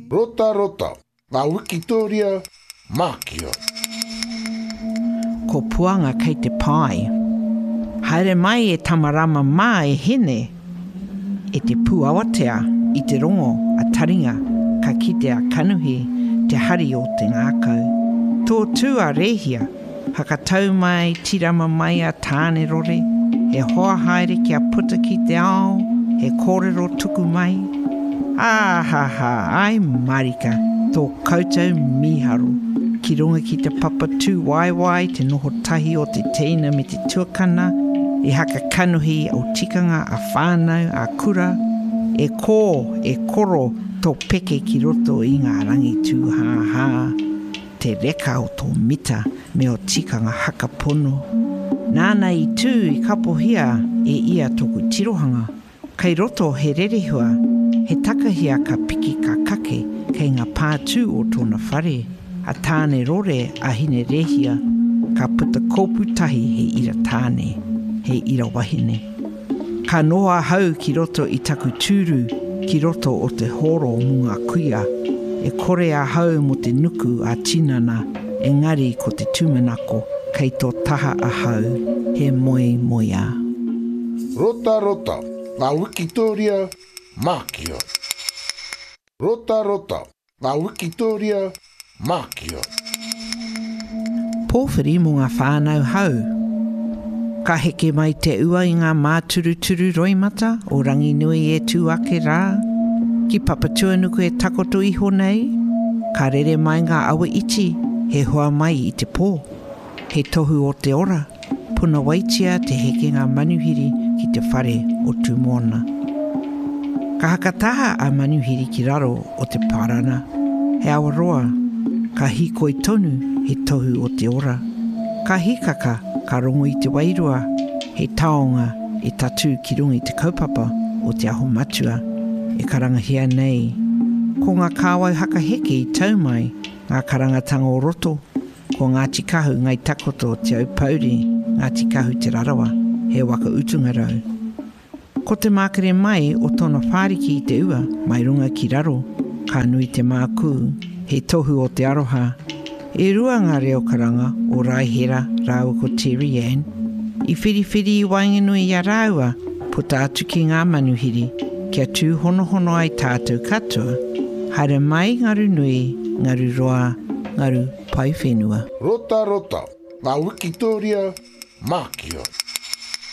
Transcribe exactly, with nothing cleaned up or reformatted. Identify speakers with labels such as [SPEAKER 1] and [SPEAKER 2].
[SPEAKER 1] Rota rota, ngā Wikitoria, mākia.
[SPEAKER 2] Ko puanga kei te pai. Haere mai e tamarama mā e hene. E te puawatea i te rongo a taringa ka kite a kanuhi te hari o te ngākau. Tō tū a rehia, hakatau mai tirama mai a tāne rore, he hoa haere kia puta ki te ao, he kōrero tuku mai. Ah ha ha, ai marika, tō koutou miharu. Ki runga ki te papa tū waiwai, te noho tahi o te teina me te tuakana, e haka kanuhi o tikanga a whānau a kura, e kō, e koro tō peke ki roto i ngā rangi tū hā hā. Te reka o tō mita me o tikanga haka pono. Nāna i tū i kapohia e ia tōku tirohanga. Kei roto he rerehua, he takahia ka piki ka kake kei ngā pātū o tōna whare. A tāne rore a hine rehia, ka puta kōpu tahi he ira tāne, he ira wahine. Ka noa hau ki roto i taku tūru, ki roto o te horo mu ngā kuia, e kore a hau mo te nuku a tinana, engari ko te tūmanako, kei tō taha a hau, he moe moia.
[SPEAKER 1] Rota rota, ngā Wikitoria, mākia. Rota rota, ngā Wikitoria, mākia.
[SPEAKER 2] Pōwhiri mo ngā whānau hau. Ka heke mai te ua i ngā māturuturu roimata o rangi nui e tū ake rā. Ki papatua nuku e takoto iho nei. Ka rere mai ngā awa iti, he hoa mai i te pō. He tohu o te ora, puna waitia te heke ngā manuhiri ki te whare o tū moana. Ka hakataha a manuhiri ki raro o te parana. He awaroa, ka hikoi tonu he tohu o te ora. Ka hikaka, ka rongo i te wairua, he taonga e tatu ki runga i te kaupapa o te aho matua, e karangahia nei. Ko ngā kāwau haka heke i taumai, ngā karangatanga o roto, ko ngā tikahu ngai takoto te au pauri, ngā tikahu te rarawa, he waka utunga rau. Ko te mākere mai o tōna whāriki i te ua, mai runga ki raro, ka nui te māku, he tohu o te aroha. E rua ngā reo karanga o Raihera rāua ko Terry Ann. I whiriwhiri i wainganui a rāua, puta atu ki ngā manuhiri, kia tū hono hono ai tātou katoa. Haere mai ngaru nui, ngaru roa, ngaru pai whenua.
[SPEAKER 1] Rota rota, ngā Wikitoria, mākia.